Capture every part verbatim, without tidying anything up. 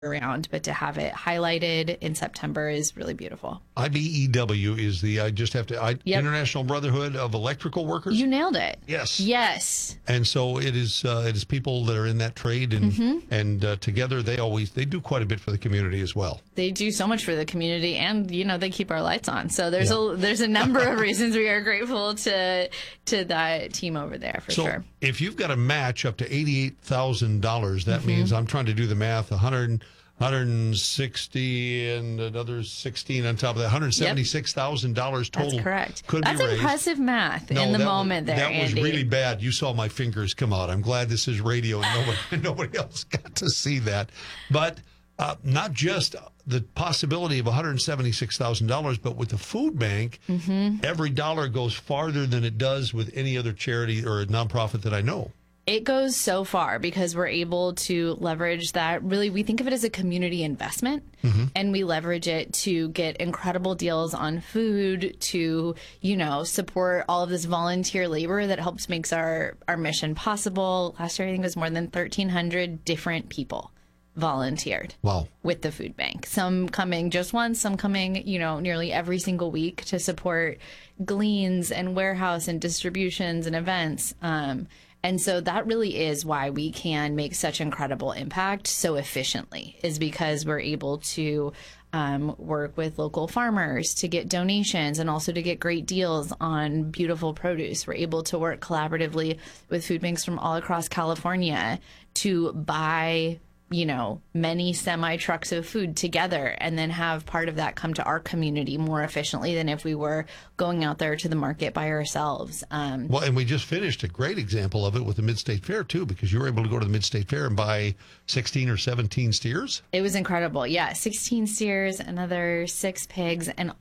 around, but to have it highlighted in September is really beautiful. I B E W is the, I just have to, I, Yep. International Brotherhood of Electrical Workers. You nailed it. Yes. Yes. And so it is, uh, it is people that are in that trade, and Mm-hmm. and uh, together they always, they do quite a bit for the community as well. They do so much for the community, and you know they keep our lights on. So there's Yeah. a there's a number of reasons we are grateful to to that team over there for So sure. if you've got a match up to eighty-eight thousand dollars, that Mm-hmm. means, I'm trying to do the math, one hundred, one hundred sixty and another sixteen on top of that, one hundred seventy-six thousand dollars total. That's correct. Could That's be raised. impressive math No, in the that moment was, there, That was Andy. really bad. You saw my fingers come out. I'm glad this is radio and nobody, nobody else got to see that. But uh, not just the possibility of one hundred seventy-six thousand dollars, but with the food bank, Mm-hmm. every dollar goes farther than it does with any other charity or nonprofit that I know. It goes so far because we're able to leverage that. Really, we think of it as a community investment, Mm-hmm. and we leverage it to get incredible deals on food, to, you know, support all of this volunteer labor that helps makes our, our mission possible. Last year, I think it was more than thirteen hundred different people volunteered. Wow. With the food bank. Some coming just once, some coming, you know, nearly every single week to support gleans and warehouse and distributions and events. Um, and so that really is why we can make such incredible impact so efficiently, is because we're able to um, work with local farmers to get donations and also to get great deals on beautiful produce. We're able to work collaboratively with food banks from all across California to buy, you know, many semi trucks of food together and then have part of that come to our community more efficiently than if we were going out there to the market by ourselves. Um, Well, and we just finished a great example of it with the Mid-State Fair, too, because you were able to go to the Mid-State Fair and buy sixteen or seventeen steers. it was incredible. Yeah, sixteen steers, another six pigs, and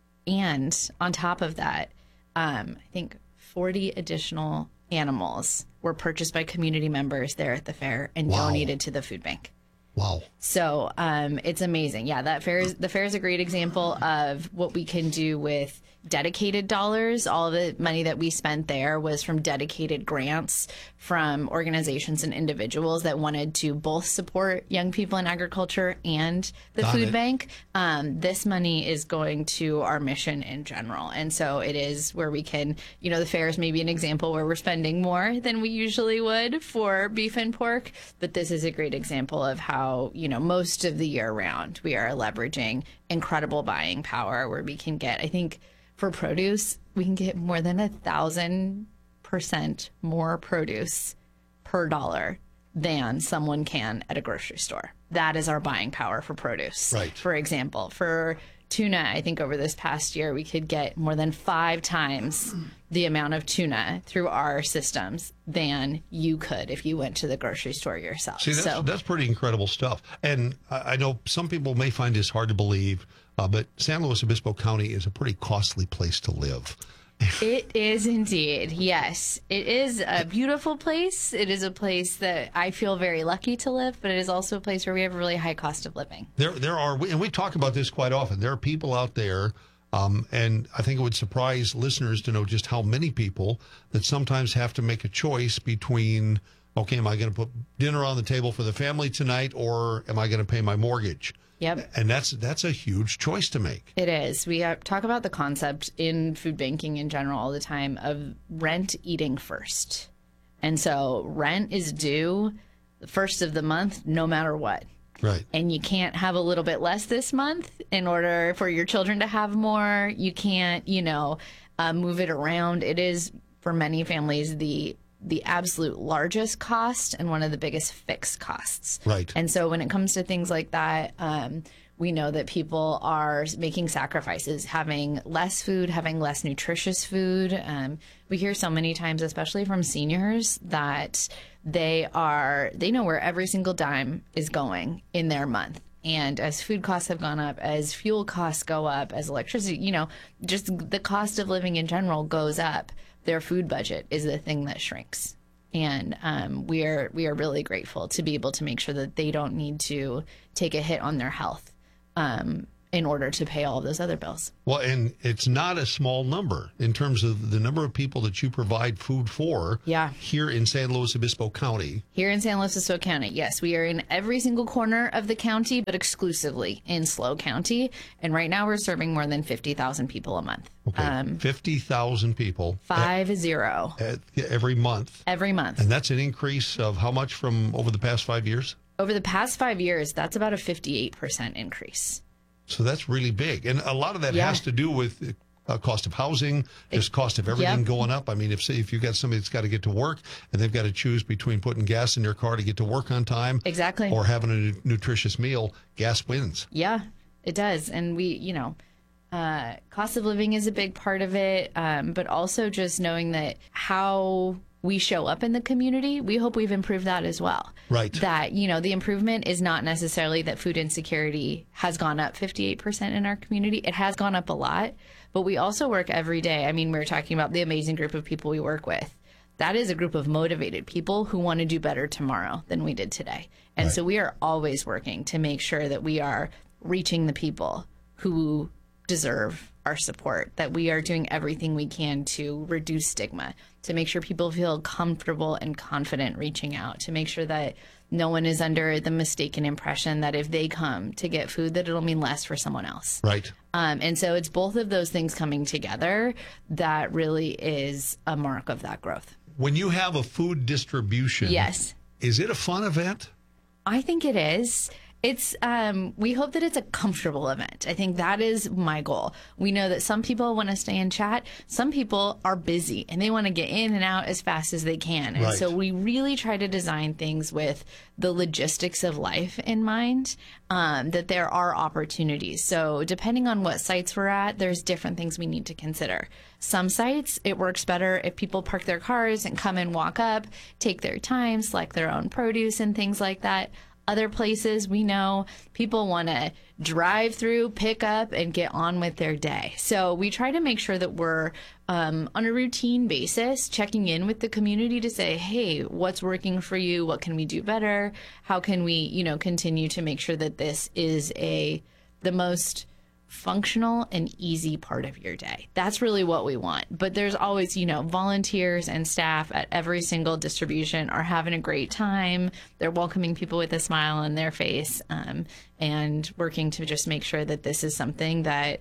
and on top of that, um, I think forty additional animals were purchased by community members there at the fair and Wow. donated to the food bank. Wow. So um, it's amazing. Yeah, that fair is, the fair is a great example of what we can do with dedicated dollars. All of the money that we spent there was from dedicated grants from organizations and individuals that wanted to both support young people in agriculture and the Got food it. bank. Um, this money is going to our mission in general. And so it is where we can, you know, the fair is maybe an example where we're spending more than we usually would for beef and pork. But this is a great example of how, you know, most of the year round we are leveraging incredible buying power where we can get, I think, for produce, we can get more than a thousand percent more produce per dollar than someone can at a grocery store. That is our buying power for produce. Right. For example, for tuna, I think over this past year, we could get more than five times the amount of tuna through our systems than you could if you went to the grocery store yourself. See, that's, so that's pretty incredible stuff. And I I know some people may find this hard to believe, uh, but San Luis Obispo County is a pretty costly place to live. it is indeed. Yes. It is a beautiful place. It is a place that I feel very lucky to live, but it is also a place where we have a really high cost of living. There, there are, and we talk about this quite often. There are people out there, um, and I think it would surprise listeners to know just how many people that sometimes have to make a choice between, okay, am I going to put dinner on the table for the family tonight, or am I going to pay my mortgage? Yep. And that's that's a huge choice to make. It is. We uh, talk about the concept in food banking in general all the time of rent eating first. And so rent is due the first of the month, no matter what. Right. And you can't have a little bit less this month in order for your children to have more. You can't, you know, uh, move it around. It is, for many families, the the absolute largest cost and one of the biggest fixed costs. Right. And so when it comes to things like that, um, we know that people are making sacrifices, having less food, having less nutritious food. Um, we hear so many times, especially from seniors, that they are, they know where every single dime is going in their month. And as food costs have gone up, as fuel costs go up, as electricity, you know, just the cost of living in general goes up, their food budget is the thing that shrinks. And um, we are we are really grateful to be able to make sure that they don't need to take a hit on their health um, in order to pay all of those other bills. Well, and it's not a small number in terms of the number of people that you provide food for Yeah. here in San Luis Obispo County. Here in San Luis Obispo County, yes, we are in every single corner of the county, but exclusively in SLO County. And right now we're serving more than fifty thousand people a month. Okay, Um, fifty thousand people. five zero. At, at, every month. Every month. And that's an increase of how much from over the past five years? Over the past five years, that's about a fifty-eight percent increase. So that's really big. And a lot of that Yeah. has to do with uh, cost of housing, there's cost of everything Yep. going up. I mean, if say, if you've got somebody that's got to get to work and they've got to choose between putting gas in their car to get to work on time Exactly. or having a nu- nutritious meal, gas wins. Yeah, it does. And we, you know, uh, cost of living is a big part of it, um, but also just knowing that how we show up in the community, we hope we've improved that as well. Right. That, you know, the improvement is not necessarily that food insecurity has gone up fifty-eight percent in our community. It has gone up a lot, but we also work every day. I mean, we were talking about the amazing group of people we work with. That is a group of motivated people who want to do better tomorrow than we did today. And Right. so we are always working to make sure that we are reaching the people who deserve our support, that we are doing everything we can to reduce stigma, to make sure people feel comfortable and confident reaching out, to make sure that no one is under the mistaken impression that if they come to get food, that it'll mean less for someone else. Right. Um, and so it's both of those things coming together that really is a mark of that growth. When you have a food distribution, Yes. is it a fun event? I think it is. It's, um, we hope that it's a comfortable event. I think that is my goal. We know that some people want to stay and chat. Some people are busy and they want to get in and out as fast as they can. And Right. so we really try to design things with the logistics of life in mind, um, that there are opportunities. So depending on what sites we're at, there's different things we need to consider. Some sites, it works better if people park their cars and come and walk up, take their time, select their own produce and things like that. Other places, we know people want to drive through, pick up, and get on with their day. So we try to make sure that we're um, on a routine basis checking in with the community to say, hey, what's working for you? What can we do better? How can we, you know, continue to make sure that this is a the most functional and easy part of your day. That's really what we want. But there's always, you know, volunteers and staff at every single distribution are having a great time. They're welcoming people with a smile on their face, um, and working to just make sure that this is something that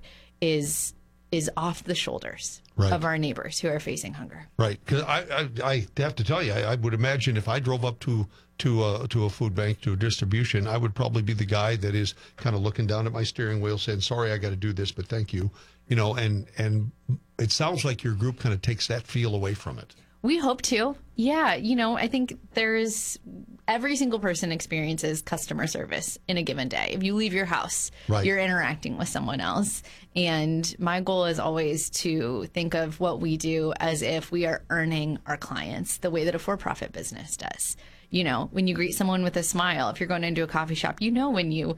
is is off the shoulders Right. of our neighbors who are facing hunger. Right, because I, I, I have to tell you, I, I would imagine if I drove up to to a, to a food bank, to a distribution, I would probably be the guy that is kind of looking down at my steering wheel saying, sorry, I got to do this, but thank you. You know, and, and it sounds like your group kind of takes that feel away from it. We hope to. Yeah, you know, I think there's every single person experiences customer service in a given day. If you leave your house, Right. you're interacting with someone else. And my goal is always to think of what we do as if we are earning our clients the way that a for-profit business does. You know, when you greet someone with a smile, if you're going into a coffee shop, you know, when you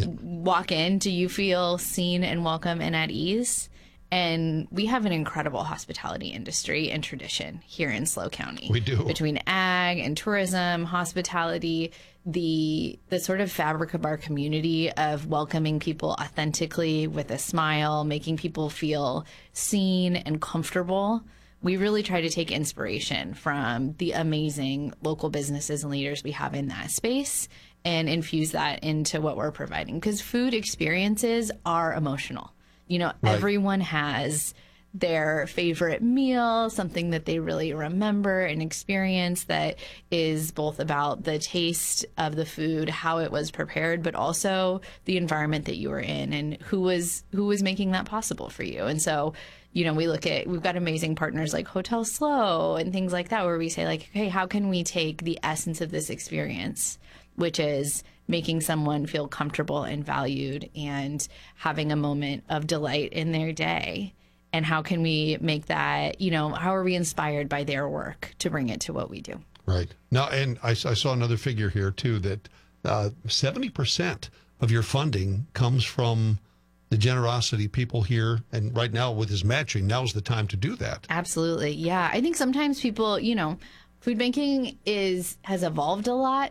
walk in, do you feel seen and welcome and at ease? And we have an incredible hospitality industry and tradition here in SLO County. We do. Between ag and tourism, hospitality, the the sort of fabric of our community of welcoming people authentically with a smile, making people feel seen and comfortable. We really try to take inspiration from the amazing local businesses and leaders we have in that space and infuse that into what we're providing. Because food experiences are emotional. You know, Right. everyone has their favorite meal, something that they really remember and experience that is both about the taste of the food, how it was prepared, but also the environment that you were in and who was who was making that possible for you. And so, you know, we look at, we've got amazing partners like Hotel SLO and things like that, where we say like, okay, how can we take the essence of this experience, which is making someone feel comfortable and valued and having a moment of delight in their day. And how can we make that, you know, how are we inspired by their work to bring it to what we do? Right. Now, and I, I saw another figure here, too, that uh, seventy percent of your funding comes from the generosity people here. And right now, with this matching, now's the time to do that. Absolutely. Yeah. I think sometimes people, you know, food banking is has evolved a lot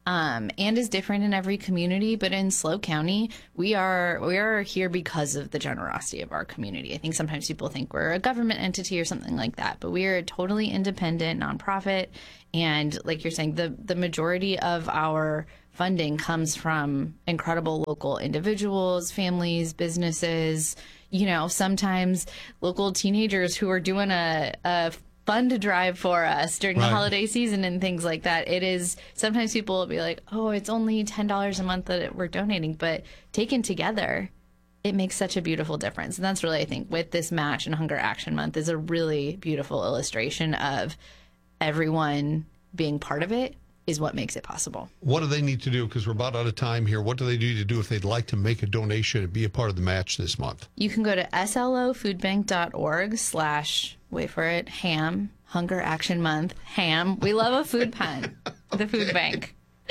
um, and is different in every community. But in SLO County, we are we are here because of the generosity of our community. I think sometimes people think we're a government entity or something like that, but we are a totally independent nonprofit. And like you're saying, the the majority of our funding comes from incredible local individuals, families, businesses. You know, sometimes local teenagers who are doing a, a fund drive for us during Right. the holiday season and things like that. It is, sometimes people will be like, oh, it's only ten dollars a month that we're donating, but taken together, it makes such a beautiful difference. And that's really, I think, with this match and Hunger Action Month is a really beautiful illustration of everyone being part of it is what makes it possible. What do they need to do? Because we're about out of time here. What do they need to do if they'd like to make a donation and be a part of the match this month? You can go to slofoodbank.org slash, wait for it, ham, Hunger Action Month, ham. We love a food pun, the food bank.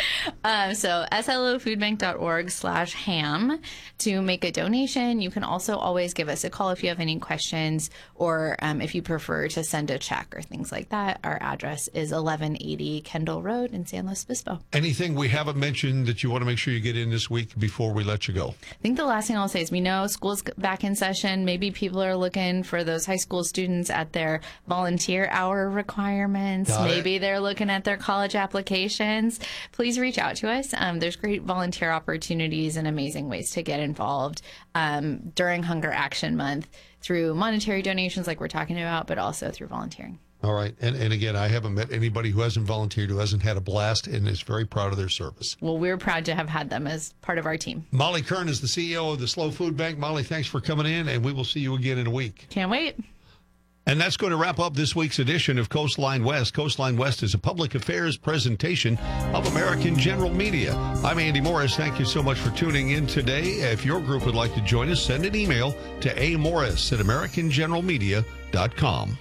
Um, so slofoodbank.org slash ham to make a donation. You can also always give us a call if you have any questions, or um, if you prefer to send a check or things like that. Our address is eleven eighty Kendall Road in San Luis Obispo. Anything we haven't mentioned that you want to make sure you get in this week before we let you go? I think the last thing I'll say is we know school's back in session. Maybe people are looking for those high school students at their volunteer hour requirements. Got it. Maybe they're looking at their college applications. Please reach out to us. Um, there's great volunteer opportunities and amazing ways to get involved um, during Hunger Action Month through monetary donations like we're talking about, but also through volunteering. All right. And, and again, I haven't met anybody who hasn't volunteered, who hasn't had a blast, and is very proud of their service. Well, we're proud to have had them as part of our team. Molly Kern is the C E O of the SLO Food Bank. Molly, thanks for coming in, and we will see you again in a week. Can't wait. And that's going to wrap up this week's edition of Coastline West. Coastline West is a public affairs presentation of American General Media. I'm Andy Morris. Thank you so much for tuning in today. If your group would like to join us, send an email to a morris at american general media dot com.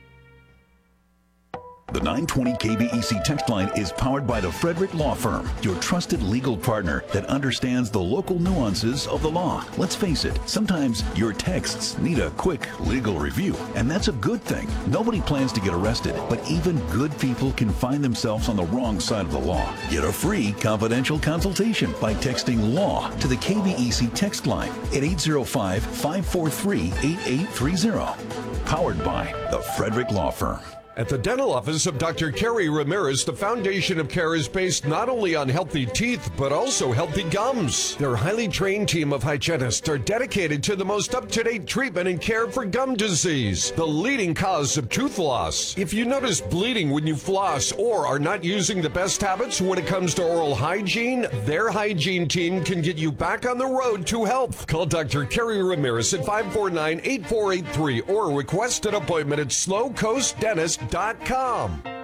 The nine twenty K B E C text line is powered by the Frederick Law Firm, your trusted legal partner that understands the local nuances of the law. Let's face it, sometimes your texts need a quick legal review, and that's a good thing. Nobody plans to get arrested, but even good people can find themselves on the wrong side of the law. Get a free confidential consultation by texting LAW to the K B E C text line at eight zero five, five four three, eight eight three zero. Powered by the Frederick Law Firm. At the dental office of Doctor Kerry Ramirez, the foundation of care is based not only on healthy teeth, but also healthy gums. Their highly trained team of hygienists are dedicated to the most up-to-date treatment and care for gum disease, the leading cause of tooth loss. If you notice bleeding when you floss or are not using the best habits when it comes to oral hygiene, their hygiene team can get you back on the road to health. Call Doctor Kerry Ramirez at five four nine, eight four eight three or request an appointment at slow coast dentist dot com.